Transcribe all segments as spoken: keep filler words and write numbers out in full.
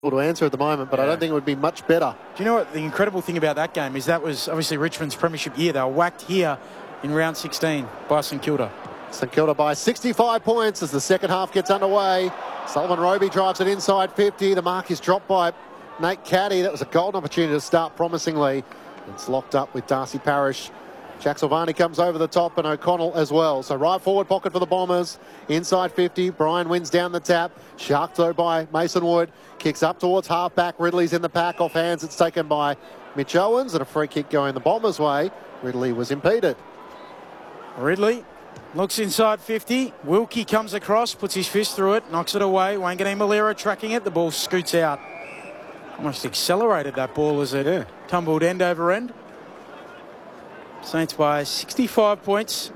to answer at the moment, but yeah. I don't think it would be much better. Do you know what the incredible thing about that game is? That was obviously Richmond's premiership year. They were whacked here in round sixteen by St Kilda. St Kilda by sixty-five points as the second half gets underway. Sullivan Roby drives it inside fifty. The mark is dropped by Nate Caddy. That was a golden opportunity to start promisingly. It's locked up with Darcy Parish. Jack Silvani comes over the top and O'Connell as well. So right forward pocket for the Bombers. Inside fifty. Brian wins down the tap. Sharked though by Mason Wood. Kicks up towards half-back. Ridley's in the pack. Off hands. It's taken by Mitch Owens. And a free kick going the Bombers' way. Ridley was impeded. Ridley looks inside fifty. Wilkie comes across. Puts his fist through it. Knocks it away. Wanganeen Malira tracking it. The ball scoots out. Almost accelerated that ball as it yeah. tumbled end over end. Saints by sixty-five points.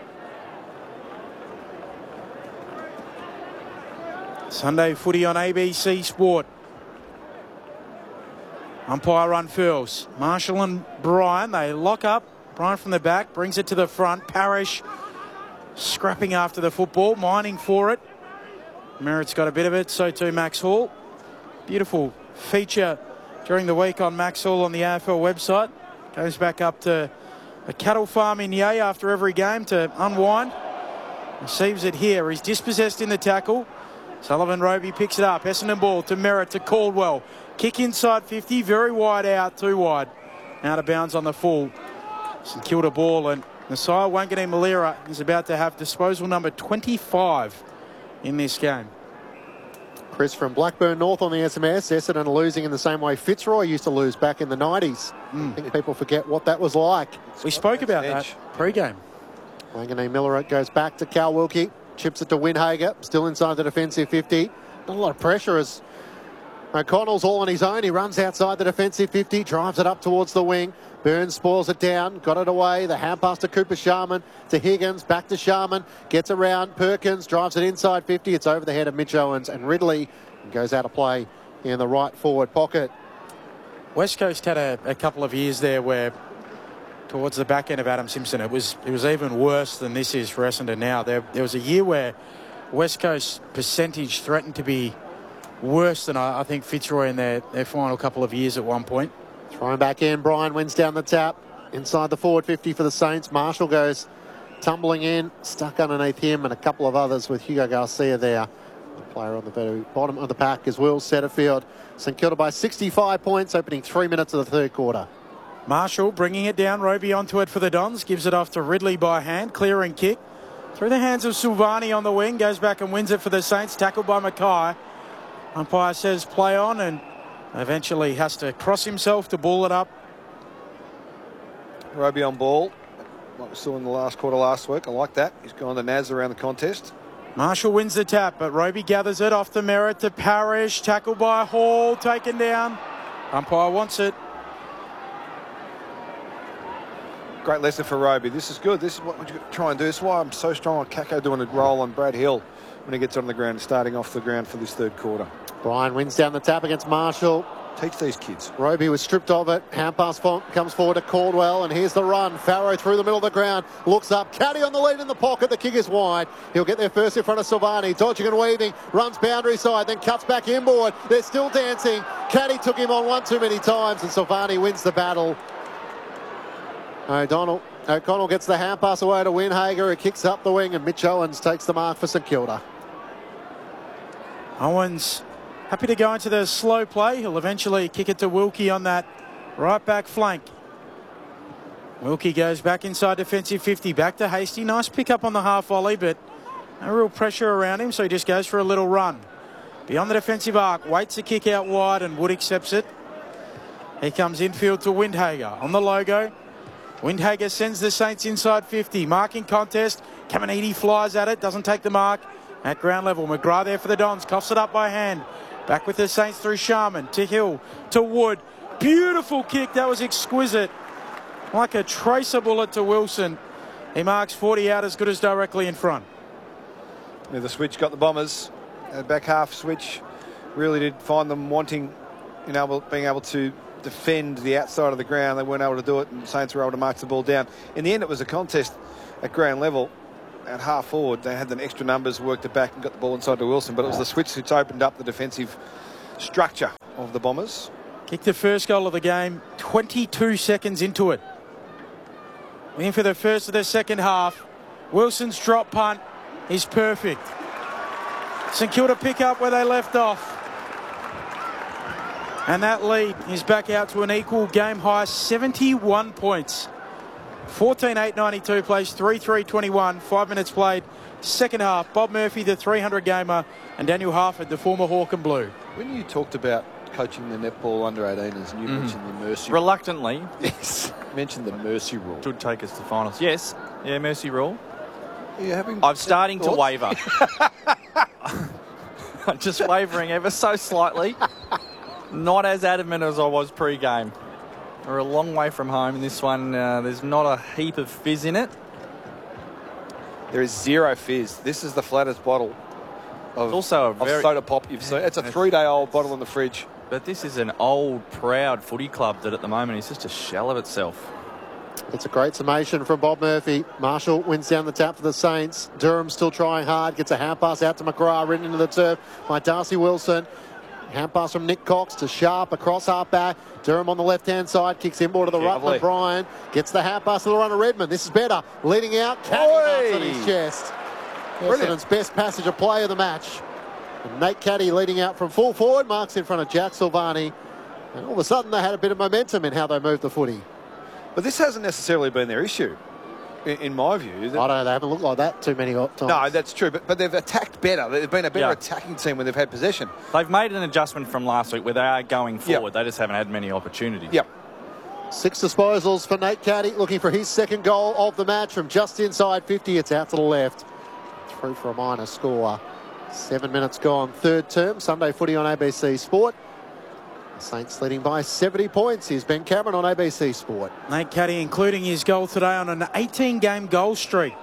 Sunday footy on A B C Sport. Umpire unfurls. Marshall and Bryan, they lock up. Bryan from the back, brings it to the front. Parish scrapping after the football, mining for it. Merritt's got a bit of it, so too Max Hall. Beautiful feature during the week on Max Hall on the A F L website. Goes back up to a cattle farm in Yea after every game to unwind. Receives it here. He's dispossessed in the tackle. Sullivan Roby picks it up. Essendon ball to Merritt to Caldwell. Kick inside fifty. Very wide out. Too wide. Out of bounds on the full. St Kilda ball. And Nasiah Wanganeen Malira is about to have disposal number twenty-five in this game. Chris from Blackburn North on the S M S. Essendon losing in the same way Fitzroy used to lose back in the nineties. Mm. I think people forget what that was like. We spoke about that pre-game. Wanganeen Malira goes back to Cal Wilkie. Chips it to Windhager. Still inside the defensive fifty. Not a lot of pressure as O'Connell's all on his own. He runs outside the defensive fifty. Drives it up towards the wing. Burns spoils it down. Got it away. The hand pass to Cooper Sharman. To Higgins. Back to Sharman. Gets around. Perkins drives it inside fifty. It's over the head of Mitch Owens. And Ridley goes out of play in the right forward pocket. West Coast had a, a couple of years there where towards the back end of Adam Simpson, it was it was even worse than this is for Essendon now. There, there was a year where West Coast percentage threatened to be worse than I, I think Fitzroy in their, their final couple of years at one point. Thrown back in. Bryan wins down the tap. Inside the forward fifty for the Saints. Marshall goes tumbling in. Stuck underneath him and a couple of others with Hugo Garcia there. The player on the very bottom of the pack is Will Setterfield. St Kilda by sixty-five points, opening three minutes of the third quarter. Marshall bringing it down. Roby onto it for the Dons. Gives it off to Ridley by hand. Clearing kick. Through the hands of Silvani on the wing. Goes back and wins it for the Saints. Tackled by Mackay. Umpire says play on and eventually has to cross himself to ball it up. Roby on ball. Like we saw in the last quarter last week. I like that. He's gone to Naz around the contest. Marshall wins the tap, but Roby gathers it off the Merritt to Parish. Tackled by Hall. Taken down. Umpire wants it. Great lesson for Roby. This is good. This is what you try and do. This is why I'm so strong on Kako doing a roll on Brad Hill when he gets on the ground, starting off the ground for this third quarter. Bryan wins down the tap against Marshall. Teach these kids. Roby was stripped of it. Hand pass comes forward to Caldwell, and here's the run. Farrow through the middle of the ground. Looks up. Caddy on the lead in the pocket. The kick is wide. He'll get there first in front of Silvani. Dodging and weaving. Runs boundary side, then cuts back inboard. They're still dancing. Caddy took him on one too many times, and Silvani wins the battle. O'Donnell. O'Connell gets the hand pass away to Windhager. It kicks up the wing, and Mitch Owens takes the mark for St Kilda. Owens happy to go into the slow play. He'll eventually kick it to Wilkie on that right back flank. Wilkie goes back inside defensive fifty. Back to Hasty. Nice pick up on the half volley, but no real pressure around him, so he just goes for a little run. Beyond the defensive arc. Waits a kick out wide, and Wood accepts it. He comes infield to Windhager on the logo. Windhager sends the Saints inside fifty. Marking contest. Caminiti flies at it. Doesn't take the mark. At ground level, McGrath there for the Dons. Coughs it up by hand. Back with the Saints through Sharman. To Hill. To Wood. Beautiful kick. That was exquisite. Like a tracer bullet to Wilson. He marks forty out as good as directly in front. Yeah, the switch got the Bombers. The back half switch really did find them wanting, you know, being able to defend the outside of the ground. They weren't able to do it, and Saints were able to march the ball down. In the end, it was a contest at ground level. At half forward, they had the extra numbers, worked it back and got the ball inside to Wilson, but it was the switch which opened up the defensive structure of the Bombers. Kicked the first goal of the game, twenty-two seconds into it. In for the first of the second half. Wilson's drop punt is perfect. St Kilda pick up where they left off. And that lead is back out to an equal game high, seventy-one points. fourteen eight ninety-two plays three three twenty-one, five minutes played. Second half, Bob Murphy, the three hundred gamer, and Daniel Harford, the former Hawk and Blue. When you talked about coaching the netball under eighteens, and you mm. mentioned the mercy reluctantly, rule. Yes, mentioned the mercy rule. Should take us to finals. Yes, yeah, mercy rule. Are you having I'm starting thoughts? to waver. I'm just wavering ever so slightly. Not as adamant as I was pre-game. We're a long way from home in this one. Uh, there's not a heap of fizz in it. There is zero fizz. This is the flattest bottle of, it's also a of very, soda pop you've seen. It's a three-day-old bottle in the fridge. But this is an old, proud footy club that at the moment is just a shell of itself. It's a great summation from Bob Murphy. Marshall wins down the tap for the Saints. Durham still trying hard. Gets a hand pass out to McGrath, written into the turf by Darcy Wilson. Hand pass from Nick Cox to Sharp across half back. Durham on the left-hand side. Kicks inboard to the Rutland. Bryan gets the hand pass to the runner Redmond. This is better. Leading out. Caddy on his chest. Essendon's best passage of play of the match. And Nate Caddy leading out from full forward. Marks in front of Jack Silvani. And all of a sudden they had a bit of momentum in how they moved the footy. But this hasn't necessarily been their issue, in, in my view. I don't know. They haven't looked like that too many times. No, that's true. But, but they've attacked better. They've been a better yeah. attacking team when they've had possession. They've made an adjustment from last week where they are going forward. Yep. They just haven't had many opportunities. Yep. Six disposals for Nate Caddy, looking for his second goal of the match from just inside fifty. It's out to the left. Through for a minor score. Seven minutes gone. Third term. Sunday footy on A B C Sport. Saints leading by seventy points. Here's Ben Cameron on A B C Sport. Nate Caddy including his goal today on an eighteen game goal streak.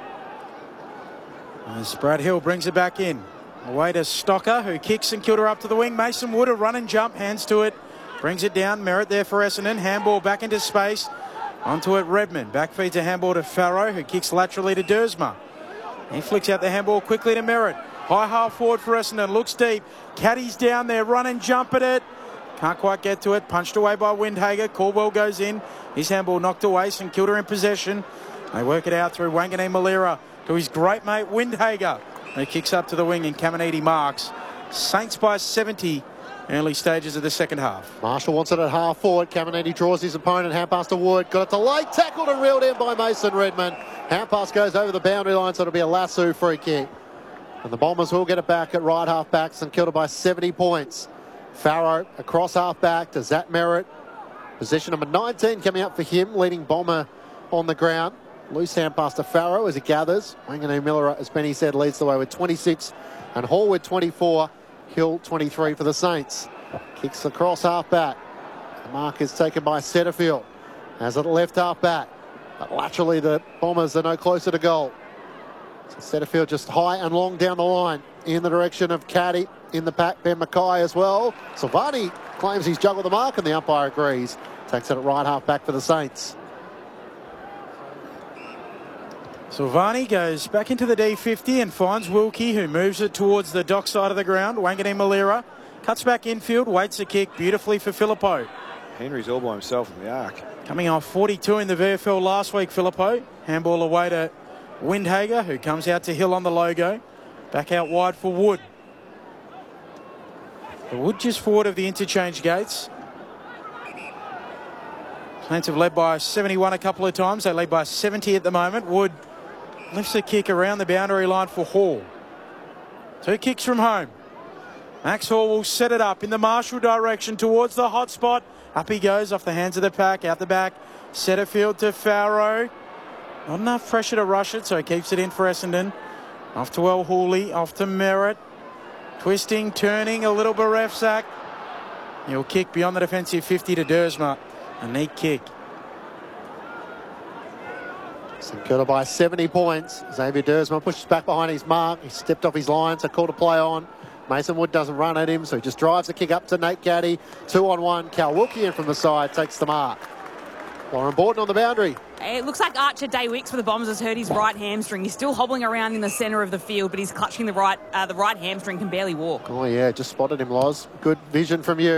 As Brad Hill brings it back in. Away to Stocker, who kicks St Kilda up to the wing. Mason Wood, a run and jump, hands to it. Brings it down. Merritt there for Essendon. Handball back into space. Onto it, Redmond. Back feeds a handball to Farrow, who kicks laterally to Dersma. He flicks out the handball quickly to Merritt. High half forward for Essendon. Looks deep. Caddy's down there. Run and jump at it. Can't quite get to it. Punched away by Windhager. Caldwell goes in. His handball knocked away. St Kilda in possession. They work it out through Wanganeen Malira to his great mate Windhager, who kicks up to the wing and Caminiti marks. Saints by seventy. Early stages of the second half. Marshall wants it at half forward. Caminiti draws his opponent. Hand pass to Wood. Got it to late. Tackled and reeled in by Mason Redmond. Hand pass goes over the boundary line, so it'll be a lasso free kick. And the Bombers will get it back at right half back. St Kilda by seventy points. Farrow across half back to Zach Merritt. Position number nineteen coming up for him, leading Bomber on the ground. Loose hand pass to Farrow as he gathers. Wanganeen Miller, as Benny said, leads the way with twenty-six. And Hall with twenty-four. Hill twenty-three for the Saints. Kicks across half back. The mark is taken by Setterfield. Has it left half back. But laterally the Bombers are no closer to goal. So Setterfield just high and long down the line in the direction of Caddy. In the pack, Ben Mackay as well. Silvani claims he's juggled the mark and the umpire agrees. Takes it at right half back for the Saints. Silvani goes back into the D fifty and finds Wilkie, who moves it towards the dock side of the ground. Wanganeen Malira cuts back infield, waits a kick beautifully for Filippo. Henry's all by himself in the arc. Coming off forty-two in the V F L last week, Filippo. Handball away to Windhager, who comes out to Hill on the logo. Back out wide for Wood. The Wood just forward of the interchange gates. Saints have led by seventy-one a couple of times. They lead by seventy at the moment. Wood lifts a kick around the boundary line for Hall. Two kicks from home. Max Hall will set it up in the Marshall direction towards the hot spot. Up he goes off the hands of the pack, out the back. Setterfield to Farrow. Not enough pressure to rush it, so he keeps it in for Essendon. Off to El Hooley, off to Merritt. Twisting, turning, a little bereft sack. He'll kick beyond the defensive fifty to Dersma. A neat kick. St Kilda by seventy points. Xavier Dersma pushes back behind his mark. He stepped off his line, so call to play on. Mason Wood doesn't run at him, so he just drives the kick up to Nate Caddy. Two on one. Cal Wilkie in from the side takes the mark. Lauren Borton on the boundary. It looks like Archer Day Wicks for the Bombers has hurt his right hamstring. He's still hobbling around in the centre of the field, but he's clutching the right, uh, the right hamstring, can barely walk. Oh, yeah, just spotted him, Loz. Good vision from you.